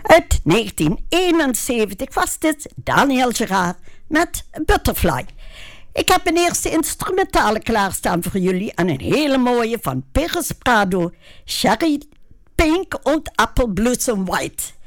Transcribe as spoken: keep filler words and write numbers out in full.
Uit negentien eenenzeventig was dit Daniel Gerard met Butterfly. Ik heb een eerste instrumentale klaarstaan voor jullie en een hele mooie van Perez Prado, Cherry Pink und Apfelblossom White.